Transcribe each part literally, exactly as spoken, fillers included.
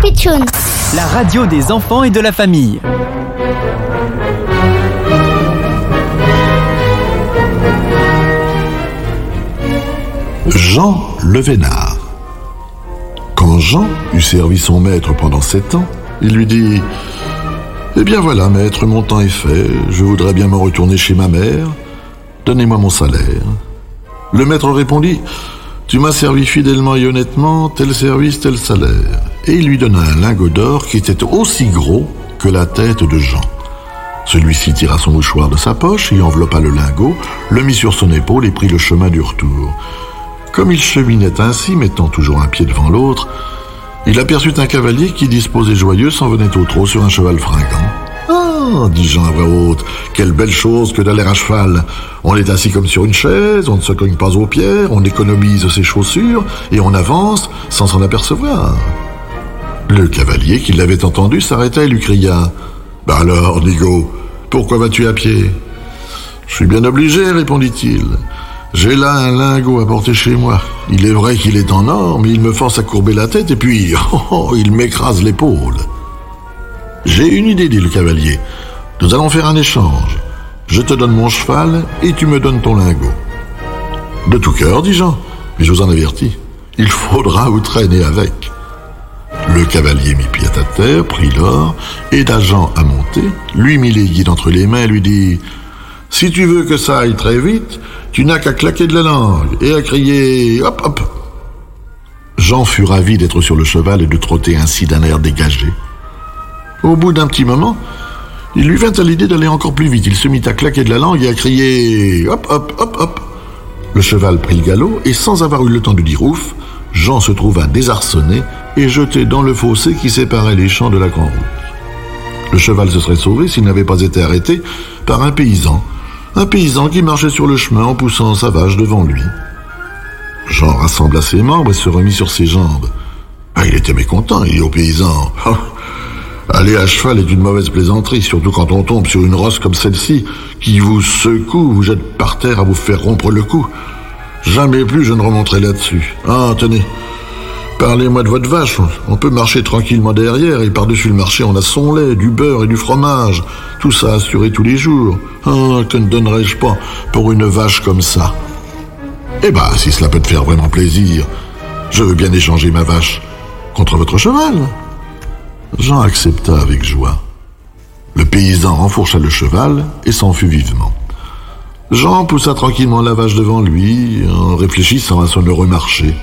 Pitchoun, la radio des enfants et de la famille. Jean le Vénard. Quand Jean eut servi son maître pendant sept ans, il lui dit « Eh bien voilà, maître, mon temps est fait, je voudrais bien me retourner chez ma mère, donnez-moi mon salaire. » Le maître répondit « Tu m'as servi fidèlement et honnêtement, tel service, tel salaire. » Et il lui donna un lingot d'or qui était aussi gros que la tête de Jean. Celui-ci tira son mouchoir de sa poche et enveloppa le lingot, le mit sur son épaule et prit le chemin du retour. Comme il cheminait ainsi, mettant toujours un pied devant l'autre, il aperçut un cavalier qui, disposé joyeux, s'en venait au trot sur un cheval fringant. « Ah !» dit Jean à voix haute, « quelle belle chose que d'aller à cheval. On est assis comme sur une chaise, on ne se cogne pas aux pierres, on économise ses chaussures et on avance sans s'en apercevoir. » Le cavalier, qui l'avait entendu, s'arrêta et lui cria « Bah alors, Nigo, pourquoi vas-tu à pied ?»« Je suis bien obligé, répondit-il. J'ai là un lingot à porter chez moi. Il est vrai qu'il est en or, mais il me force à courber la tête et puis, oh, oh, il m'écrase l'épaule. »« J'ai une idée, dit le cavalier. Nous allons faire un échange. Je te donne mon cheval et tu me donnes ton lingot. »« De tout cœur, dit Jean, mais je vous en avertis, il faudra vous traîner avec. » Le cavalier mit pied à terre, prit l'or, aida Jean à monter, lui mit les guides entre les mains et lui dit « Si tu veux que ça aille très vite, tu n'as qu'à claquer de la langue et à crier « hop, hop !» Jean fut ravi d'être sur le cheval et de trotter ainsi d'un air dégagé. Au bout d'un petit moment, il lui vint à l'idée d'aller encore plus vite. Il se mit à claquer de la langue et à crier « hop, hop, hop, hop !» Le cheval prit le galop et sans avoir eu le temps de dire ouf, Jean se trouva désarçonné et jeté dans le fossé qui séparait les champs de la grande route. Le cheval se serait sauvé s'il n'avait pas été arrêté par un paysan, un paysan qui marchait sur le chemin en poussant sa vache devant lui. Jean rassembla ses membres et se remit sur ses jambes. Ah, il était mécontent, il dit au paysan oh, « Aller à cheval est une mauvaise plaisanterie, surtout quand on tombe sur une rosse comme celle-ci, qui vous secoue, vous jette par terre à vous faire rompre le cou. Jamais plus je ne remonterai là-dessus. Ah, tenez, parlez-moi de votre vache. On peut marcher tranquillement derrière et par-dessus le marché on a son lait, du beurre et du fromage. Tout ça assuré tous les jours. Ah, que ne donnerais-je pas pour une vache comme ça? Eh ben, si cela peut te faire vraiment plaisir, je veux bien échanger ma vache contre votre cheval. » Jean accepta avec joie. Le paysan enfourcha le cheval et s'en fut vivement. Jean poussa tranquillement la vache devant lui, en réfléchissant à son heureux marché.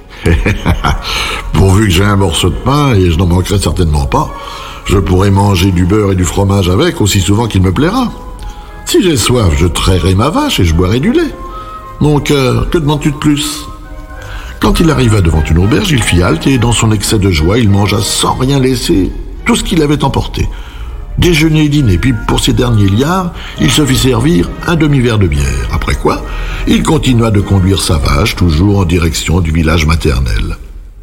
Pourvu que j'ai un morceau de pain, et je n'en manquerai certainement pas, je pourrai manger du beurre et du fromage avec aussi souvent qu'il me plaira. Si j'ai soif, je trairai ma vache et je boirai du lait. Mon cœur, que demandes-tu de plus? Quand il arriva devant une auberge, il fit halte et dans son excès de joie, il mangea sans rien laisser tout ce qu'il avait emporté. Déjeuner et dîner, puis pour ces derniers liards, il se fit servir un demi-verre de bière. Après quoi, il continua de conduire sa vache, toujours en direction du village maternel.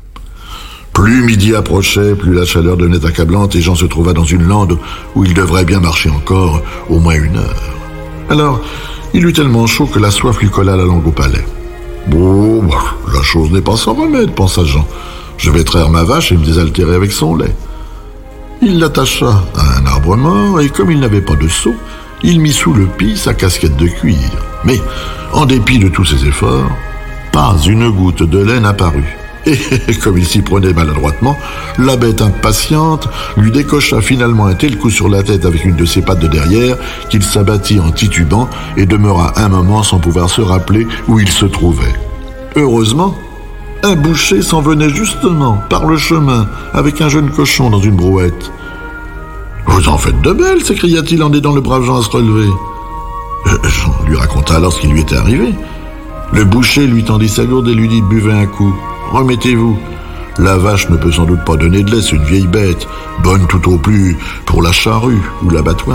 Plus midi approchait, plus la chaleur devenait accablante et Jean se trouva dans une lande où il devrait bien marcher encore au moins une heure. Alors, il eut tellement chaud que la soif lui colla la langue au palais. « Bon, la chose n'est pas sans remède, pensa Jean. Je vais traire ma vache et me désaltérer avec son lait. » Il l'attacha à un arbre mort et comme il n'avait pas de seau, il mit sous le pis sa casquette de cuir. Mais, en dépit de tous ses efforts, pas une goutte de lait n'apparut. Et comme il s'y prenait maladroitement, la bête impatiente lui décocha finalement un tel coup sur la tête avec une de ses pattes de derrière qu'il s'abattit en titubant et demeura un moment sans pouvoir se rappeler où il se trouvait. Heureusement, un boucher s'en venait justement par le chemin avec un jeune cochon dans une brouette. « Vous en faites de belles !» s'écria-t-il en aidant le brave Jean à se relever. Jean lui raconta alors ce qui lui était arrivé. Le boucher lui tendit sa gourde et lui dit « Buvez un coup, remettez-vous. La vache ne peut sans doute pas donner de lait, c'est une vieille bête, bonne tout au plus pour la charrue ou l'abattoir. »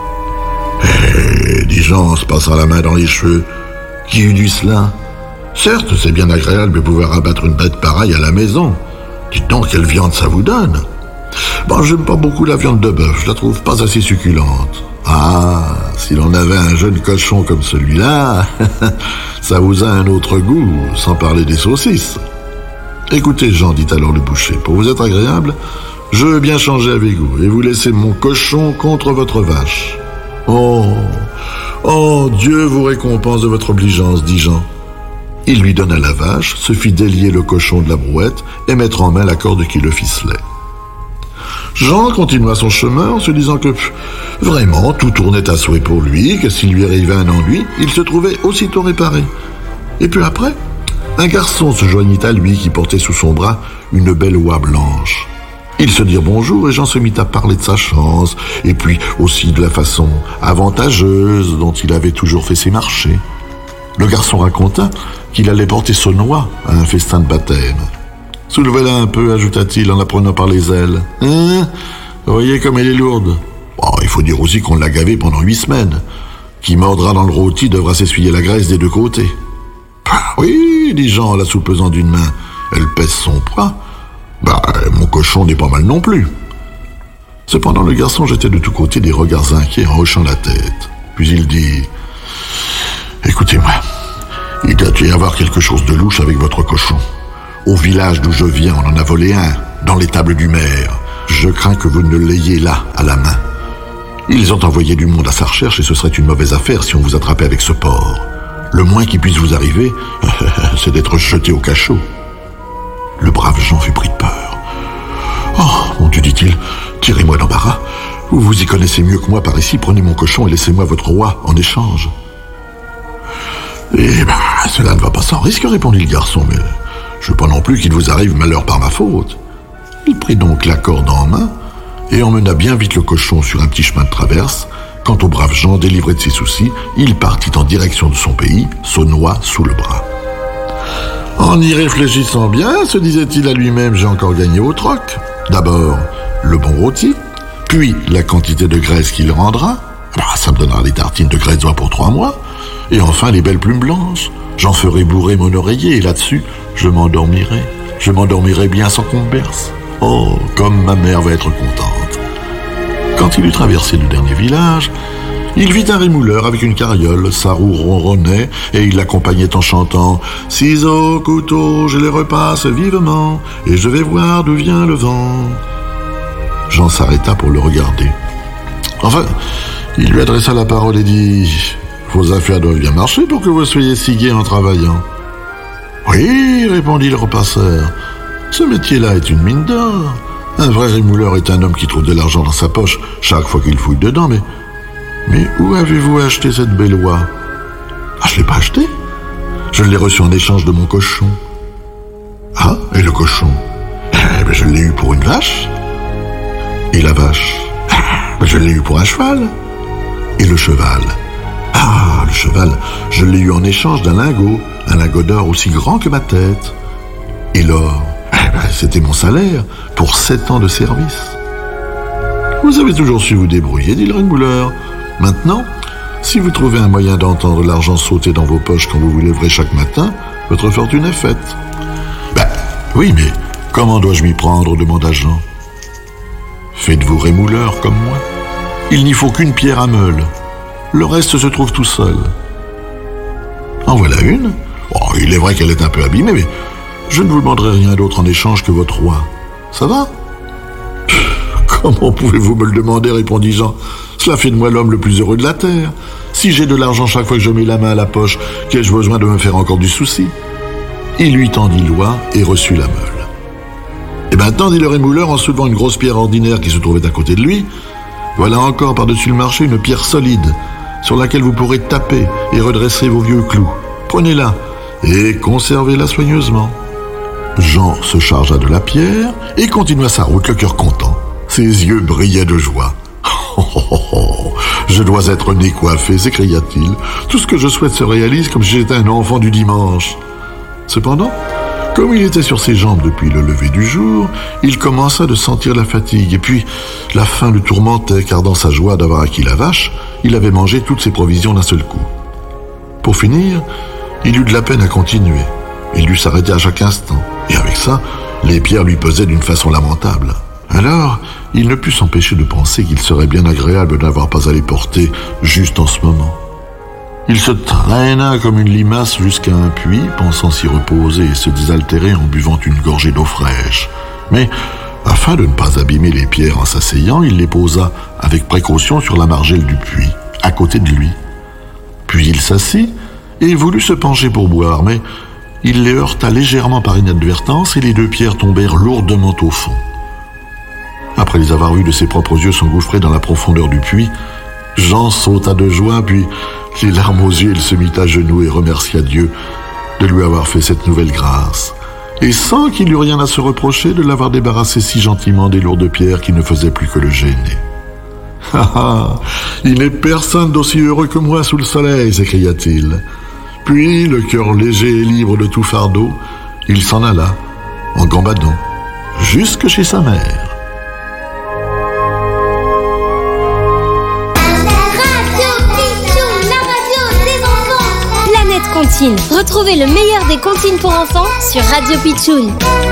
Eh, dit Jean en se passant la main dans les cheveux, qui eût dit cela? Certes, c'est bien agréable de pouvoir abattre une bête pareille à la maison. Dites donc, quelle viande ça vous donne? Bon, j'aime pas beaucoup la viande de bœuf, je la trouve pas assez succulente. Ah, si l'on avait un jeune cochon comme celui-là, ça vous a un autre goût, sans parler des saucisses. « Écoutez, Jean, dit alors le boucher, pour vous être agréable, je veux bien changer avec vous et vous laisser mon cochon contre votre vache. »« Oh, oh, Dieu vous récompense de votre obligeance, dit Jean. » Il lui donna la vache, se fit délier le cochon de la brouette et mettre en main la corde qui le ficelait. Jean continua son chemin en se disant que, vraiment, tout tournait à souhait pour lui, que s'il lui arrivait un ennui, il se trouvait aussitôt réparé. Et puis après, un garçon se joignit à lui qui portait sous son bras une belle oie blanche. Ils se dirent bonjour et Jean se mit à parler de sa chance, et puis aussi de la façon avantageuse dont il avait toujours fait ses marchés. Le garçon raconta qu'il allait porter son oie à un festin de baptême. « Soulevez-la un peu, ajouta-t-il en la prenant par les ailes. Hein ? Vous voyez comme elle est lourde. Oh, il faut dire aussi qu'on l'a gavée pendant huit semaines. Qui mordra dans le rôti devra s'essuyer la graisse des deux côtés. »« Ah, oui, dit Jean en la soupesant d'une main. Elle pèse son poids. Bah, mon cochon n'est pas mal non plus. » Cependant, le garçon jetait de tous côtés des regards inquiets en hochant la tête. Puis il dit « Écoutez-moi, il doit y avoir quelque chose de louche avec votre cochon. Au village d'où je viens, on en a volé un, dans l'étable du maire. Je crains que vous ne l'ayez là, à la main. Ils ont envoyé du monde à sa recherche et ce serait une mauvaise affaire si on vous attrapait avec ce porc. Le moins qui puisse vous arriver, c'est d'être jeté au cachot. » Le brave Jean fut pris de peur. « Oh, mon Dieu, dit-il, tirez-moi d'embarras. Vous vous y connaissez mieux que moi par ici, prenez mon cochon et laissez-moi votre roi en échange. » « Eh ben, cela ne va pas sans risque, répondit le garçon, mais je veux pas non plus qu'il vous arrive malheur par ma faute. » Il prit donc la corde en main et emmena bien vite le cochon sur un petit chemin de traverse. Quant au brave Jean, délivré de ses soucis, il partit en direction de son pays, son oie sous le bras. En y réfléchissant bien, se disait-il à lui-même, j'ai encore gagné au troc. D'abord, le bon rôti, puis la quantité de graisse qu'il rendra. Bah, ça me donnera des tartines de graisse d'oie pour trois mois. Et enfin, les belles plumes blanches. J'en ferai bourrer mon oreiller et là-dessus, je m'endormirai. Je m'endormirai bien sans qu'on me berce. Oh, comme ma mère va être contente. Quand il eut traversé le dernier village, il vit un rémouleur avec une carriole, sa roue ronronnait et il l'accompagnait en chantant « Ciseaux, couteau, je les repasse vivement et je vais voir d'où vient le vent. » Jean s'arrêta pour le regarder. Enfin, il lui adressa la parole et dit « Vos affaires doivent bien marcher pour que vous soyez si gai en travaillant. »« Oui, répondit le repasseur, ce métier-là est une mine d'or. Un vrai rémouleur est un homme qui trouve de l'argent dans sa poche chaque fois qu'il fouille dedans, mais... Mais où avez-vous acheté cette belle oie ? » ?»« Ah, je ne l'ai pas achetée. Je l'ai reçue en échange de mon cochon. »« Ah, et le cochon ? Eh bien, je l'ai eu pour une vache. »« Et la vache ? Ben, je l'ai eu pour un cheval. »« Et le cheval ? Ah, le cheval, je l'ai eu en échange d'un lingot, un lingot d'or aussi grand que ma tête. Et l'or ? Eh ben, c'était mon salaire pour sept ans de service. »« Vous avez toujours su vous débrouiller, dit le rémouleur. Maintenant, si vous trouvez un moyen d'entendre l'argent sauter dans vos poches quand vous vous lèverez chaque matin, votre fortune est faite. »« Ben, oui, mais comment dois-je m'y prendre ? Demanda Jean. »« Faites-vous rémouleur comme moi. Il n'y faut qu'une pierre à meule. Le reste se trouve tout seul. »« En voilà une. Oh, il est vrai qu'elle est un peu abîmée, mais je ne vous demanderai rien d'autre en échange que votre roi. Ça va ? » ?»« Comment pouvez-vous me le demander ? Répondit Jean. Cela fait de moi l'homme le plus heureux de la terre. Si j'ai de l'argent chaque fois que je mets la main à la poche, qu'ai-je besoin de me faire encore du souci ? Il lui tendit l'oie et reçut la meule. Et maintenant, dit le rémouleur en soulevant une grosse pierre ordinaire qui se trouvait à côté de lui, voilà encore par-dessus le marché une pierre solide sur laquelle vous pourrez taper et redresser vos vieux clous. Prenez-la et conservez-la soigneusement. Jean se chargea de la pierre et continua sa route, le cœur content. Ses yeux brillaient de joie. Oh, oh, oh, je dois être né coiffé, s'écria-t-il. Tout ce que je souhaite se réalise comme si j'étais un enfant du dimanche. Cependant, comme il était sur ses jambes depuis le lever du jour, il commença de sentir la fatigue, et puis la faim le tourmentait, car dans sa joie d'avoir acquis la vache, il avait mangé toutes ses provisions d'un seul coup. Pour finir, il eut de la peine à continuer. Il dut s'arrêter à chaque instant, et avec ça, les pierres lui pesaient d'une façon lamentable. Alors, il ne put s'empêcher de penser qu'il serait bien agréable d'avoir pas à les porter juste en ce moment. Il se traîna comme une limace jusqu'à un puits, pensant s'y reposer et se désaltérer en buvant une gorgée d'eau fraîche. Mais, afin de ne pas abîmer les pierres en s'asseyant, il les posa avec précaution sur la margelle du puits, à côté de lui. Puis il s'assit et voulut se pencher pour boire, mais il les heurta légèrement par inadvertance et les deux pierres tombèrent lourdement au fond. Après les avoir vus de ses propres yeux s'engouffrer dans la profondeur du puits, Jean sauta de joie, puis, les larmes aux yeux, il se mit à genoux et remercia Dieu de lui avoir fait cette nouvelle grâce, et sans qu'il eût rien à se reprocher de l'avoir débarrassé si gentiment des lourdes pierres qui ne faisaient plus que le gêner. « Ah ah, il n'est personne d'aussi heureux que moi sous le soleil !» s'écria-t-il. Puis, le cœur léger et libre de tout fardeau, il s'en alla, en gambadant, jusque chez sa mère. Comptine. Retrouvez le meilleur des comptines pour enfants sur Radio Pitchoun.